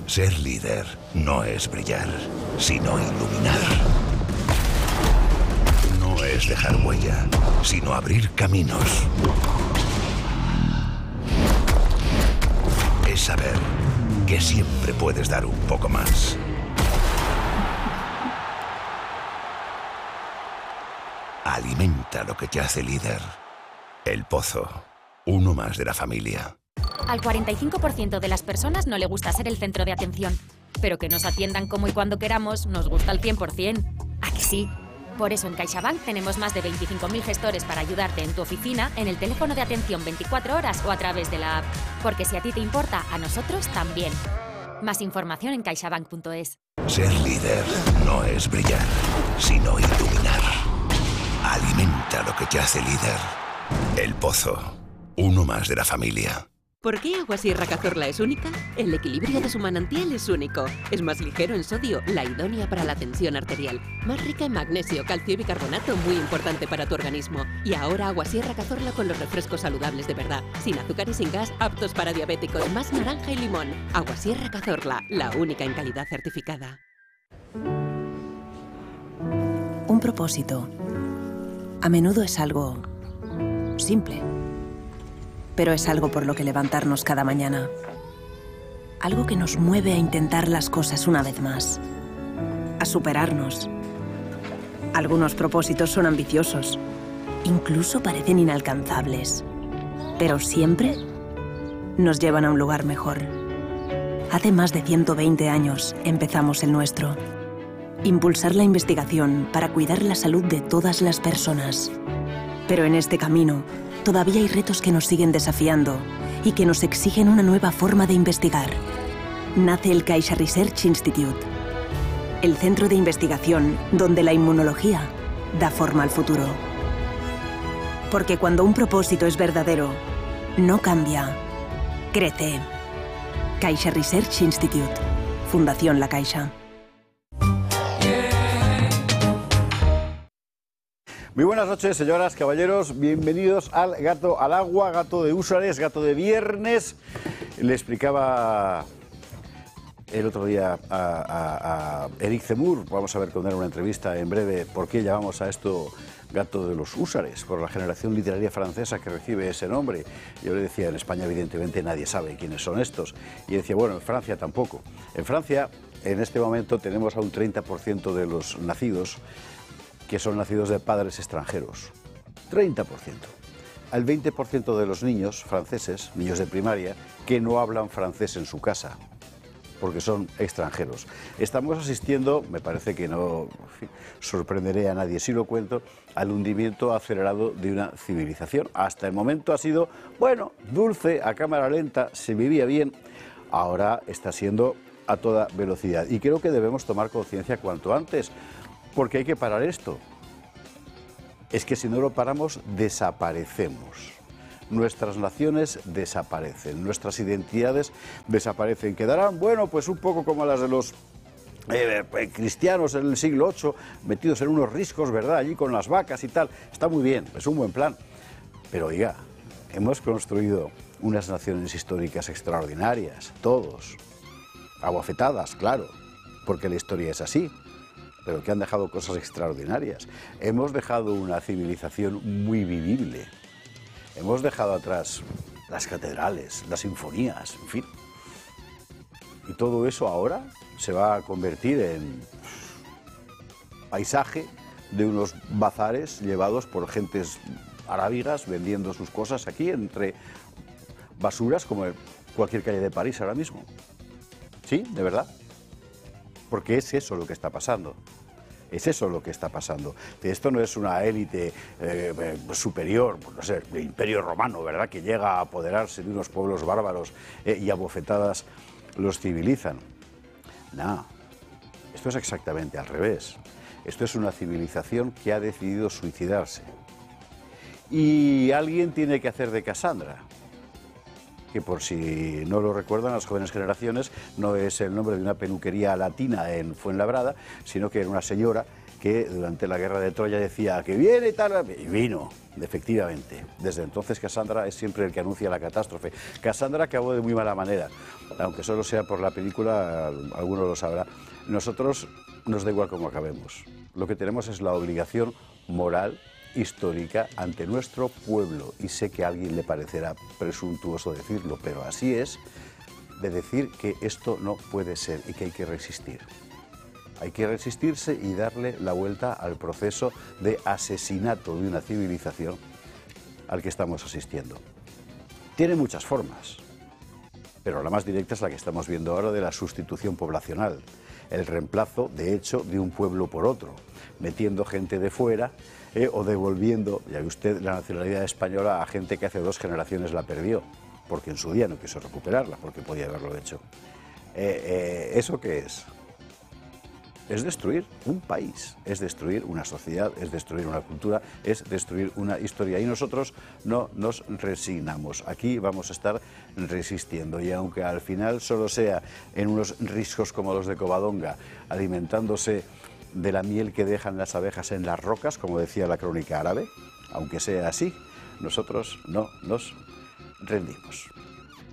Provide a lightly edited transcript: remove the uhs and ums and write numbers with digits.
Ser líder no es brillar, sino iluminar. No es dejar huella, sino abrir caminos. Es saber que siempre puedes dar un poco más. Alimenta lo que te hace líder. El Pozo, uno más de la familia. Al 45% de las personas no le gusta ser el centro de atención. Pero que nos atiendan como y cuando queramos nos gusta al 100%. ¿A que sí? Por eso en CaixaBank tenemos más de 25.000 gestores para ayudarte en tu oficina, en el teléfono de atención 24 horas o a través de la app. Porque si a ti te importa, a nosotros también. Más información en caixabank.es. Ser líder no es brillar, sino iluminar. Alimenta lo que te hace líder. El Pozo, uno más de la familia. ¿Por qué Agua Sierra Cazorla es única? El equilibrio de su manantial es único. Es más ligero en sodio, la idónea para la tensión arterial. Más rica en magnesio, calcio y bicarbonato, muy importante para tu organismo. Y ahora Agua Sierra Cazorla con los refrescos saludables de verdad. Sin azúcar y sin gas, aptos para diabéticos, más naranja y limón. Agua Sierra Cazorla, la única en calidad certificada. Un propósito. A menudo es algo simple. Pero es algo por lo que levantarnos cada mañana. Algo que nos mueve a intentar las cosas una vez más. A superarnos. Algunos propósitos son ambiciosos. Incluso parecen inalcanzables. Pero siempre nos llevan a un lugar mejor. Hace más de 120 años empezamos el nuestro. Impulsar la investigación para cuidar la salud de todas las personas. Pero en este camino, todavía hay retos que nos siguen desafiando y que nos exigen una nueva forma de investigar. Nace el Caixa Research Institute, el centro de investigación donde la inmunología da forma al futuro. Porque cuando un propósito es verdadero, no cambia, crece. Caixa Research Institute, Fundación La Caixa. Muy buenas noches, señoras, caballeros. Bienvenidos al Gato al Agua, Gato de Húsares, Gato de Viernes. Le explicaba el otro día a Eric Zemmour, vamos a ver con él una entrevista en breve, por qué llamamos a esto Gato de los Húsares, por la generación literaria francesa que recibe ese nombre. Yo le decía, en España evidentemente nadie sabe quiénes son estos. Y decía, bueno, en Francia tampoco. En Francia, en este momento, tenemos a un 30% de los nacidos que son nacidos de padres extranjeros. 30%. Al 20% de los niños franceses, niños de primaria, que no hablan francés en su casa, porque son extranjeros. Estamos asistiendo, me parece que no sorprenderé a nadie si lo cuento, al hundimiento acelerado de una civilización. Hasta el momento ha sido, bueno, dulce, a cámara lenta, se vivía bien. Ahora está siendo a toda velocidad. Y creo que debemos tomar conciencia cuanto antes, porque hay que parar esto. Es que si no lo paramos, desaparecemos. Nuestras naciones desaparecen, nuestras identidades desaparecen. Quedarán, bueno, pues un poco como las de los cristianos en el siglo VIII, metidos en unos riscos, ¿verdad?, allí con las vacas y tal. Está muy bien, es un buen plan. Pero oiga, hemos construido unas naciones históricas extraordinarias, todos. Aguafetadas, claro, porque la historia es así. Pero que han dejado cosas extraordinarias. Hemos dejado una civilización muy vivible. Hemos dejado atrás las catedrales, las sinfonías, en fin. Y todo eso ahora se va a convertir en paisaje de unos bazares llevados por gentes arábigas vendiendo sus cosas aquí entre basuras como en cualquier calle de París ahora mismo. ¿Sí? ¿De verdad? Porque es eso lo que está pasando. Es eso lo que está pasando. Esto no es una élite superior, no sé, del Imperio Romano, ¿verdad?, que llega a apoderarse de unos pueblos bárbaros y a bofetadas los civilizan. No, esto es exactamente al revés. Esto es una civilización que ha decidido suicidarse. Y alguien tiene que hacer de Cassandra, que por si no lo recuerdan las jóvenes generaciones, no es el nombre de una peluquería latina en Fuenlabrada, sino que era una señora que durante la guerra de Troya decía que viene y tal, y vino, efectivamente. Desde entonces Cassandra es siempre el que anuncia la catástrofe. Cassandra acabó de muy mala manera, aunque solo sea por la película, alguno lo sabrá. Nosotros nos da igual cómo acabemos. Lo que tenemos es la obligación moral, histórica, ante nuestro pueblo, y sé que a alguien le parecerá presuntuoso decirlo, pero así es, de decir que esto no puede ser y que hay que resistir. Hay que resistirse y darle la vuelta al proceso de asesinato de una civilización al que estamos asistiendo. Tiene muchas formas, pero la más directa es la que estamos viendo ahora, de la sustitución poblacional, el reemplazo, de hecho, de un pueblo por otro, metiendo gente de fuera o devolviendo, ya ve usted, la nacionalidad española a gente que hace 2 generaciones la perdió, porque en su día no quiso recuperarla, porque podía haberlo hecho. ¿Eso qué es? Es destruir un país, es destruir una sociedad, es destruir una cultura, es destruir una historia. Y nosotros no nos resignamos. Aquí vamos a estar resistiendo. Y aunque al final solo sea en unos riscos como los de Covadonga, alimentándose de la miel que dejan las abejas en las rocas, como decía la crónica árabe, aunque sea así, nosotros no nos rendimos.